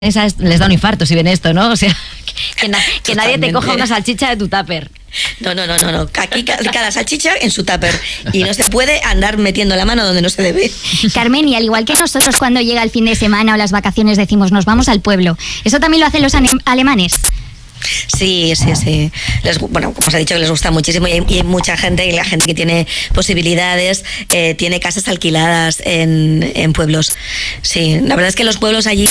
les da un infarto si ven esto, ¿no? O sea, que nadie te coja una salchicha de tu tupper. No. Aquí cada salchicha en su tupper. Y no se puede andar metiendo la mano donde no se debe. Carmen, y al igual que nosotros cuando llega el fin de semana o las vacaciones decimos nos vamos al pueblo, ¿eso también lo hacen los alemanes? Sí. Bueno, como os he dicho, que les gusta muchísimo y hay mucha gente, y la gente que tiene posibilidades tiene casas alquiladas en pueblos. Sí, la verdad es que los pueblos allí,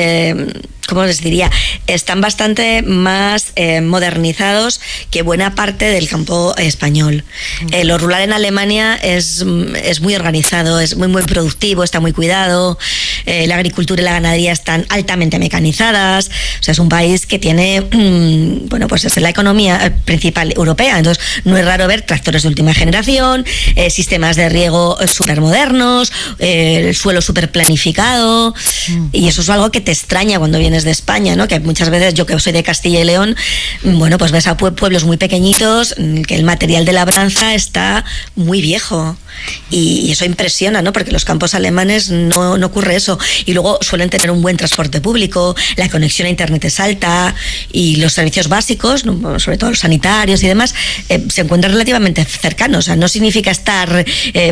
¿cómo les diría? Están bastante más modernizados que buena parte del campo español. Lo rural en Alemania es muy organizado, es muy productivo, está muy cuidado. La agricultura y la ganadería están altamente mecanizadas. O sea, es un país que tiene pues es la economía principal europea, entonces no es raro ver tractores de última generación, sistemas de riego súper modernos, el suelo súper planificado, y eso es algo que te extraña cuando vienes de España, ¿no? Que muchas veces, yo que soy de Castilla y León, bueno, pues ves a pueblos muy pequeñitos, que el material de labranza está muy viejo, y eso impresiona, ¿no? Porque los campos alemanes no ocurre eso, y luego suelen tener un buen transporte público, la conexión a internet es alta, y los servicios básicos, sobre todo los sanitarios y demás, se encuentran relativamente cercanos. O sea, no significa estar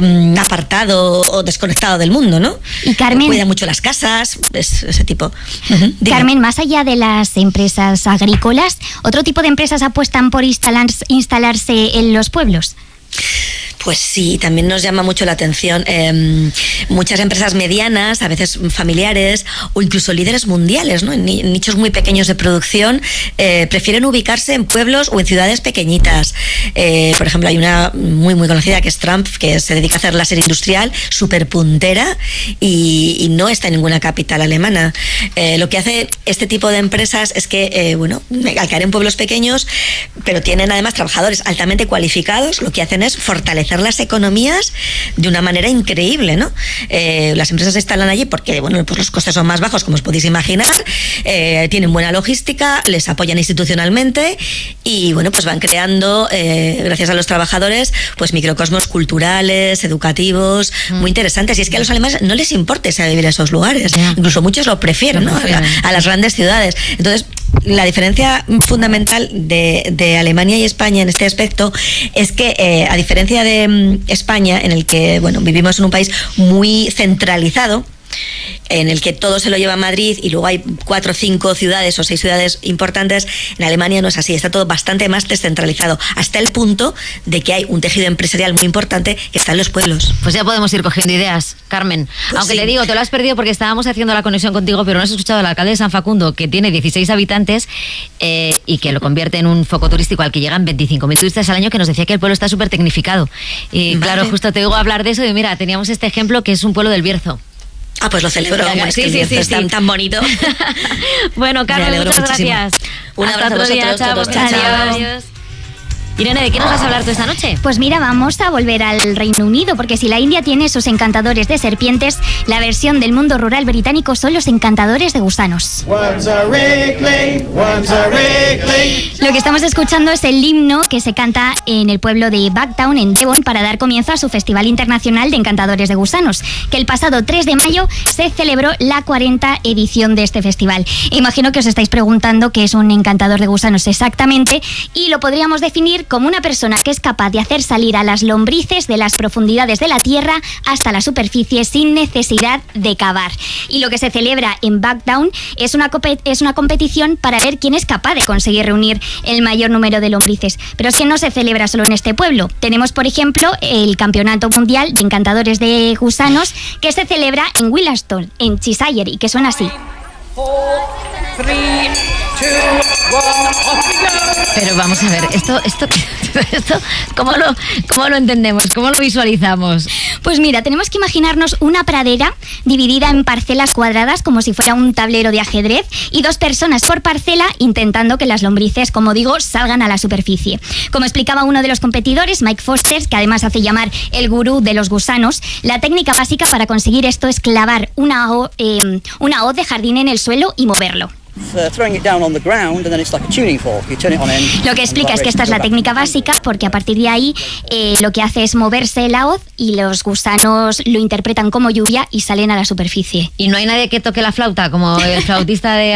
apartado o desconectado del mundo, ¿no? Y Carmen, cuida mucho las casas, ese tipo. Carmen, más allá de las empresas agrícolas, ¿otro tipo de empresas apuestan por instalarse en los pueblos? Pues sí, también nos llama mucho la atención. Muchas empresas medianas, a veces familiares, o incluso líderes mundiales, ¿no? En nichos muy pequeños de producción, prefieren ubicarse en pueblos o en ciudades pequeñitas. Por ejemplo, hay una muy conocida que es Trump, que se dedica a hacer láser industrial, súper puntera, y no está en ninguna capital alemana. Lo que hace este tipo de empresas es que, al caer en pueblos pequeños, pero tienen además trabajadores altamente cualificados, lo que hacen es fortalecer las economías de una manera increíble, ¿no? Las empresas se instalan allí porque, pues los costes son más bajos, como os podéis imaginar, tienen buena logística, les apoyan institucionalmente y, pues van creando, gracias a los trabajadores, pues microcosmos culturales, educativos, muy interesantes. Y es que a los alemanes no les importa irse a vivir a esos lugares, incluso muchos lo prefieren, ¿no? A las grandes ciudades. Entonces, la diferencia fundamental de Alemania y España en este aspecto es que, a diferencia de España, en el que vivimos en un país muy centralizado, en el que todo se lo lleva a Madrid y luego hay 4 o 5 ciudades o 6 ciudades importantes, en Alemania no es así, está todo bastante más descentralizado, hasta el punto de que hay un tejido empresarial muy importante que está en los pueblos. Pues ya podemos ir cogiendo ideas, Carmen. Pues aunque sí. Le digo, te lo has perdido porque estábamos haciendo la conexión contigo, pero no has escuchado al alcalde de San Facundo, que tiene 16 habitantes y que lo convierte en un foco turístico al que llegan 25.000 turistas al año, que nos decía que el pueblo está súper tecnificado. Y claro, justo te digo hablar de eso y mira, teníamos este ejemplo que es un pueblo del Bierzo. Ah, pues lo celebro. Sí, es tan bonito. Bueno, Carmen, muchas gracias. Un abrazo a vosotros. Chao. Adiós. Irene, ¿de qué nos vas a hablar tú esta noche? Pues mira, vamos a volver al Reino Unido, porque si la India tiene sus encantadores de serpientes, la versión del mundo rural británico son los encantadores de gusanos. Lo que estamos escuchando es el himno que se canta en el pueblo de Bucktown, en Devon, para dar comienzo a su Festival Internacional de Encantadores de Gusanos, que el pasado 3 de mayo se celebró la 40ª edición de este festival. Imagino que os estáis preguntando qué es un encantador de gusanos exactamente, y lo podríamos definir como una persona que es capaz de hacer salir a las lombrices de las profundidades de la tierra hasta la superficie sin necesidad de cavar. Y lo que se celebra en Bucktown es una competición para ver quién es capaz de conseguir reunir el mayor número de lombrices. Pero es que no se celebra solo en este pueblo. Tenemos, por ejemplo, el Campeonato Mundial de Encantadores de Gusanos, que se celebra en Willaston, en Cheshire, y que suena así. 4, 3, 2, 1, Pero vamos a ver, esto ¿cómo lo entendemos? ¿Cómo lo visualizamos? Pues mira, tenemos que imaginarnos una pradera dividida en parcelas cuadradas como si fuera un tablero de ajedrez, y 2 personas por parcela intentando que las lombrices, como digo, salgan a la superficie. Como explicaba uno de los competidores, Mike Foster, que además hace llamar el gurú de los gusanos, la técnica básica para conseguir esto es clavar una hoz de jardín en el suelo y moverlo. Lo que explica es que esta es la técnica básica, porque a partir de ahí lo que hace es moverse la hoz y los gusanos lo interpretan como lluvia y salen a la superficie. Y no hay nadie que toque la flauta, como el flautista de